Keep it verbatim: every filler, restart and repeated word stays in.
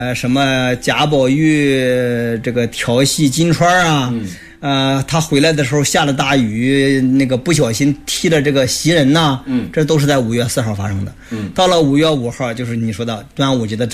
呃，什么贾宝玉这个调戏金钏啊，嗯、呃，他回来的时候下了大雨，那个不小心踢了这个袭人呐、啊，嗯，这都是在五月四号发生的。嗯，到了五月五号，就是你说的端午节的。